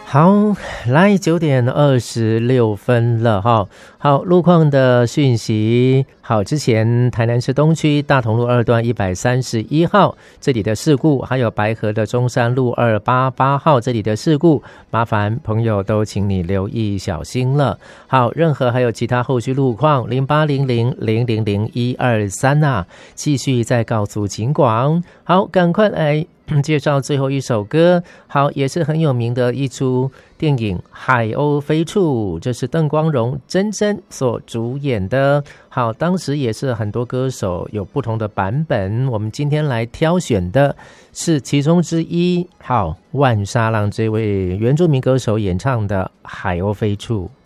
好，来9:26了哈。好，路况的讯息。好，之前台南市东区大同路2段131号这里的事故，还有白河的中山路288号这里的事故，麻烦朋友都请你留意小心了。好，任何还有其他后续路况0800000123啊，继续再告诉警广。好，赶快来介绍最后一首歌。好，也是很有名的一出电影《海鸥飞处》，这是邓光荣、珍珍所主演的。好，当时也是很多歌手有不同的版本，我们今天来挑选的是其中之一。好，万沙浪这位原住民歌手演唱的《海鸥飞处》。